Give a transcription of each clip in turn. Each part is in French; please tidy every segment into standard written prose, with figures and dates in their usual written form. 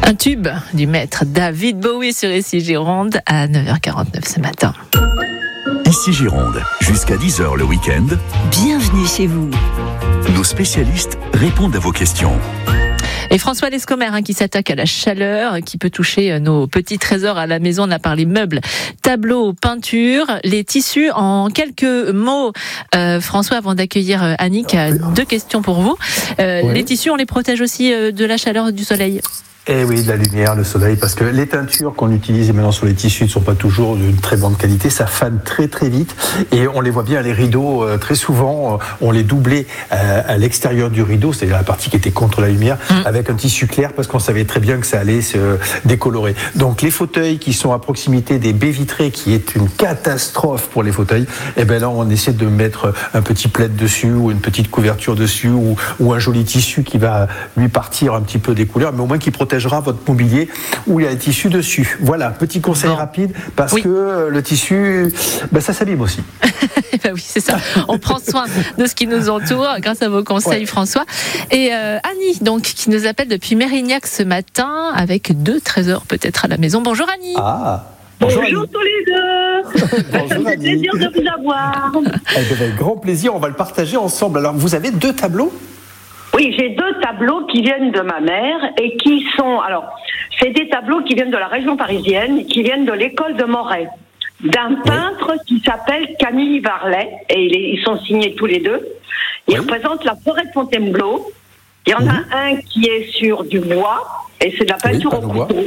Un tube du maître David Bowie sur Ici Gironde à 9h49 ce matin. Ici Gironde, jusqu'à 10h le week-end. Bienvenue chez vous. Nos spécialistes répondent à vos questions. Et François Lescomer qui s'attaque à la chaleur, qui peut toucher nos petits trésors à la maison. On a parlé meubles, tableaux, peintures, les tissus. En quelques mots, François, avant d'accueillir Annick, 2 questions pour vous. Oui. Les tissus, on les protège aussi de la chaleur du soleil? Eh oui, de la lumière, le soleil, parce que les teintures qu'on utilise maintenant sur les tissus ne sont pas toujours d'une très bonne qualité, ça fane très très vite, et on les voit bien, les rideaux, très souvent, on les doublait à l'extérieur du rideau, c'est-à-dire la partie qui était contre la lumière, avec un tissu clair, parce qu'on savait très bien que ça allait se décolorer. Donc les fauteuils qui sont à proximité des baies vitrées, qui est une catastrophe pour les fauteuils, eh ben là on essaie de mettre un petit plaid dessus, ou une petite couverture dessus, ou un joli tissu qui va lui partir un petit peu des couleurs, mais au moins qui protégera votre mobilier où il y a un tissu dessus. Voilà, petit conseil rapide, parce que le tissu, ça s'abîme aussi. Oui, c'est ça. On prend soin de ce qui nous entoure grâce à vos conseils, François. Et Annie, donc, qui nous appelle depuis Mérignac ce matin avec 2 trésors peut-être à la maison. Bonjour Annie. Bonjour tous les deux. Bonjour Ça me fait plaisir de vous avoir. Avec grand plaisir, on va le partager ensemble. Alors, vous avez 2 tableaux ? Oui, j'ai 2 tableaux qui viennent de ma mère et qui sont... Alors, c'est des tableaux qui viennent de la région parisienne, qui viennent de l'école de Moret, d'un peintre qui s'appelle Camille Varlet, et ils sont signés tous les 2. Ils représentent la forêt de Fontainebleau. Il y en a un qui est sur du bois, et c'est de la peinture au couteau,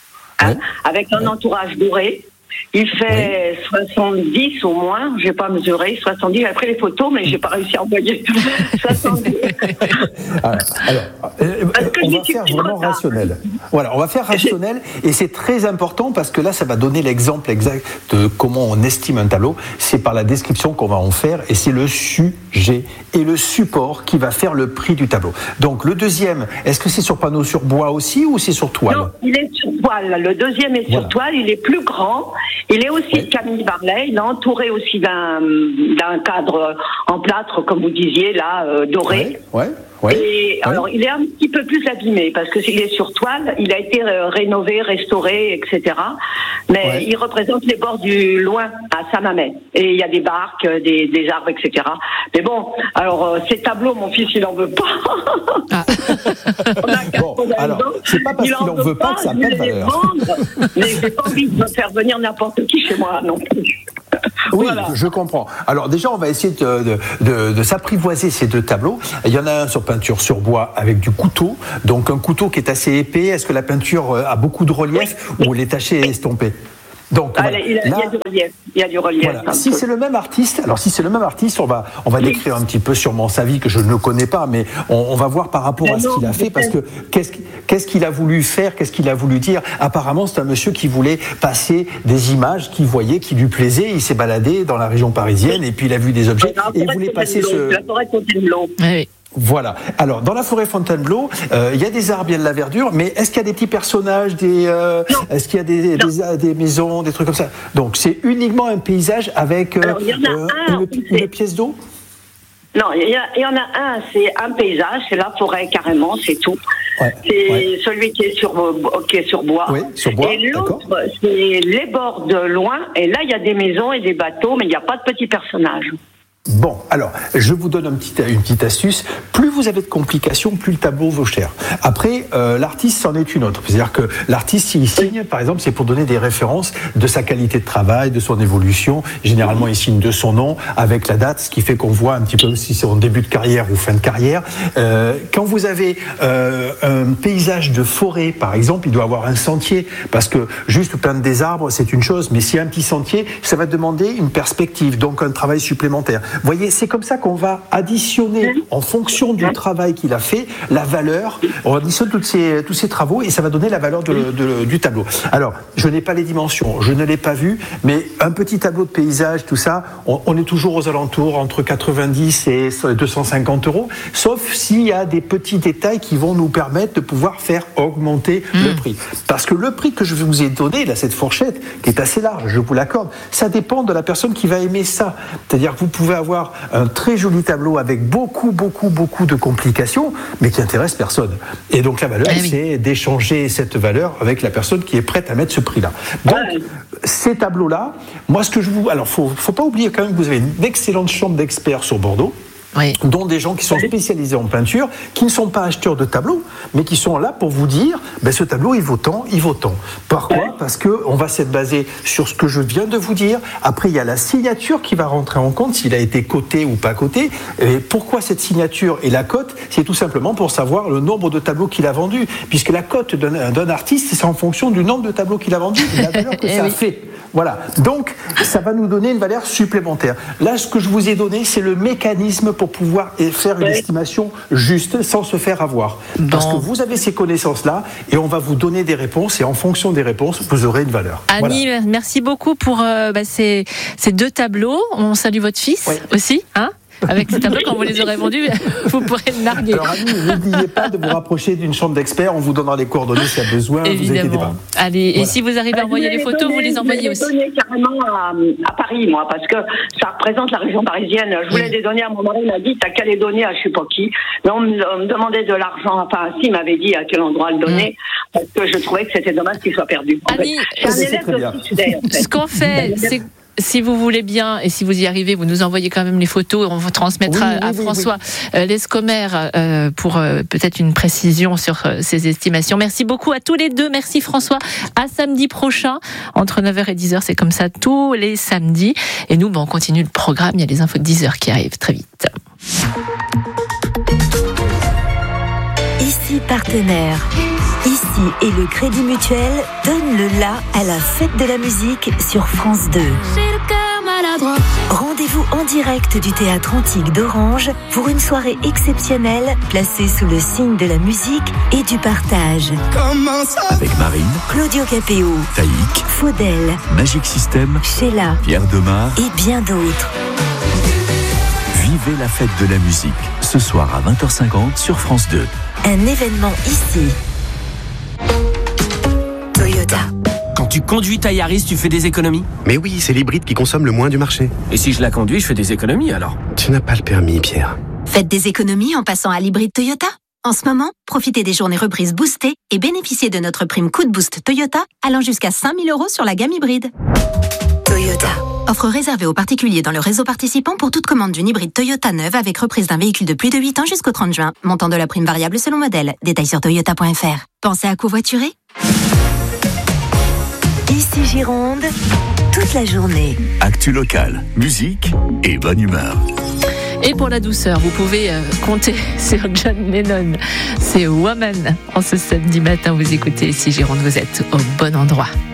avec un entourage doré. Il fait 70 au moins, je n'ai pas mesuré, 70, j'ai pris les photos, mais je n'ai pas réussi à envoyer 70. Alors, on va faire vraiment rationnel. Voilà, on va faire rationnel, et c'est très important parce que là, ça va donner l'exemple exact de comment on estime un tableau. C'est par la description qu'on va en faire, et c'est le sujet et le support qui va faire le prix du tableau. Donc, le deuxième, est-ce que c'est sur panneau sur bois aussi, ou c'est sur toile ? Non, il est sur toile. Le deuxième est sur toile, il est plus grand. Il est aussi Camille Varlet, il est entouré aussi d'un cadre en plâtre, comme vous disiez, là, doré. Alors, il est un petit peu plus abîmé, parce que s'il est sur toile, il a été rénové, restauré, etc. Mais il représente les bords du Loing, à Saint-Mamet. Et il y a des barques, des arbres, etc. Mais bon, alors, ces tableaux, mon fils, il n'en veut pas. C'est pas parce qu'il n'en veut pas que ça n'a pas de valeur. Mais j'ai pas envie de faire venir n'importe qui chez moi non plus. Oui, je comprends. Alors déjà, on va essayer de s'apprivoiser ces 2 tableaux. Il y en a un sur peinture sur bois avec du couteau, donc un couteau qui est assez épais. Est-ce que la peinture a beaucoup de relief ou elle est tachée et estompée ? Donc, il y a du relief. Voilà. Si c'est le même artiste, on va décrire un petit peu sûrement sa vie, que je ne connais pas, mais on va voir par rapport à ce qu'il a fait, parce que qu'est-ce qu'il a voulu faire, qu'est-ce qu'il a voulu dire. Apparemment, c'est un monsieur qui voulait passer des images qu'il voyait, qui lui plaisaient. Il s'est baladé dans la région parisienne, et puis il a vu des objets, et il voulait passer la forêt de Fontainebleau. Oui. Voilà. Alors, dans la forêt Fontainebleau, il y a des arbres, il y a de la verdure, mais est-ce qu'il y a des petits personnages, est-ce qu'il y a des maisons, des trucs comme ça ? Donc, c'est uniquement un paysage avec une pièce d'eau ? Non, il y en a un, c'est un paysage, c'est la forêt carrément, c'est tout. C'est celui qui est sur bois. Oui, sur bois. Et l'autre, c'est les bords de Loing, et là, il y a des maisons et des bateaux, mais il n'y a pas de petits personnages. Bon, alors, je vous donne une petite astuce. Plus vous avez de complications, plus le tableau vaut cher. Après, l'artiste, c'en est une autre. C'est-à-dire que l'artiste, s'il signe, par exemple, c'est pour donner des références de sa qualité de travail, de son évolution. Généralement, il signe de son nom, avec la date, ce qui fait qu'on voit un petit peu si c'est en début de carrière ou fin de carrière. Quand vous avez un paysage de forêt, par exemple, il doit avoir un sentier, parce que juste peindre des arbres, c'est une chose, mais s'il y a un petit sentier, ça va demander une perspective, donc un travail supplémentaire. Vous voyez, c'est comme ça qu'on va additionner, en fonction du travail qu'il a fait, la valeur. On additionne tous ces travaux, et ça va donner la valeur du tableau. Alors, je n'ai pas les dimensions, je ne l'ai pas vu, mais un petit tableau de paysage, tout ça, on est toujours aux alentours entre 90 et 250 €, sauf s'il y a des petits détails qui vont nous permettre de pouvoir faire augmenter le prix. Parce que le prix que je vous ai donné, là, cette fourchette, qui est assez large, je vous l'accorde, ça dépend de la personne qui va aimer ça. C'est-à-dire que vous pouvez avoir un très joli tableau avec beaucoup de complications, mais qui intéresse personne. Et donc la valeur, c'est d'échanger cette valeur avec la personne qui est prête à mettre ce prix-là. Donc, ces tableaux-là, moi, ce que je vous... Alors, faut pas oublier quand même que vous avez une excellente chambre d'experts sur Bordeaux, dont des gens qui sont spécialisés en peinture, qui ne sont pas acheteurs de tableaux, mais qui sont là pour vous dire, ce tableau, il vaut tant. Pourquoi ? Parce qu'on va s'être basé sur ce que je viens de vous dire. Après, il y a la signature qui va rentrer en compte, s'il a été coté ou pas coté. Et pourquoi cette signature et la cote ? C'est tout simplement pour savoir le nombre de tableaux qu'il a vendus, puisque la cote d'un artiste, c'est en fonction du nombre de tableaux qu'il a vendus, et la valeur que ça a fait. Voilà. Donc, ça va nous donner une valeur supplémentaire. Là, ce que je vous ai donné, c'est le mécanisme pour pouvoir faire une estimation juste sans se faire avoir. Parce que vous avez ces connaissances-là et on va vous donner des réponses et en fonction des réponses, vous aurez une valeur. Annie, merci beaucoup pour ces 2 tableaux. On salue votre fils aussi, hein ? Avec ces tableaux, quand vous les aurez vendus, vous pourrez le narguer. Alors, Annie, n'oubliez pas de vous rapprocher d'une chambre d'experts. On vous donnera les coordonnées s'il y a besoin. Évidemment. Vous inquiétez pas. Allez, et si vous arrivez à envoyer les photos, vous les envoyez aussi. Je voulais les donner carrément à Paris, moi, parce que ça représente la région parisienne. Je voulais les donner à mon mari. Il m'a dit, t'as qu'à les donner à je sais pas qui. Mais on me demandait de l'argent. Enfin, si, il m'avait dit à quel endroit le donner. Parce que je trouvais que c'était dommage qu'il soit perdu. Annie, ce qu'on fait, c'est... Si vous voulez bien, et si vous y arrivez, vous nous envoyez quand même les photos, on vous transmettra à François Lescomer pour peut-être une précision sur ces estimations. Merci beaucoup à tous les deux. Merci François. À samedi prochain, entre 9h et 10h, c'est comme ça tous les samedis. Et nous, on continue le programme. Il y a les infos de 10h qui arrivent très vite. Ici partenaire. Ici et le Crédit Mutuel donne le la à la fête de la musique sur France 2. Rendez-vous en direct du Théâtre Antique d'Orange pour une soirée exceptionnelle placée sous le signe de la musique et du partage. Avec Marine, Claudio Capéo, Taïk, Faudel, Magic System, Sheila, Pierre Demar et bien d'autres. Vivez la fête de la musique ce soir à 20h50 sur France 2. Un événement ici. Toyota. Quand tu conduis ta Yaris, tu fais des économies ? Mais oui, c'est l'hybride qui consomme le moins du marché. Et si je la conduis, je fais des économies alors ? Tu n'as pas le permis, Pierre. Faites des économies en passant à l'hybride Toyota. En ce moment, profitez des journées reprises boostées et bénéficiez de notre prime coup de boost Toyota allant jusqu'à 5 000 € sur la gamme hybride. Toyota. Offre réservée aux particuliers dans le réseau participant pour toute commande d'une hybride Toyota neuve avec reprise d'un véhicule de plus de 8 ans jusqu'au 30 juin. Montant de la prime variable selon modèle. Détails sur toyota.fr. Pensez à covoiturer ? Ici Gironde, toute la journée. Actu locale, musique et bonne humeur. Et pour la douceur, vous pouvez compter sur John Lennon. C'est Woman. En ce samedi matin, vous écoutez Ici Gironde, vous êtes au bon endroit.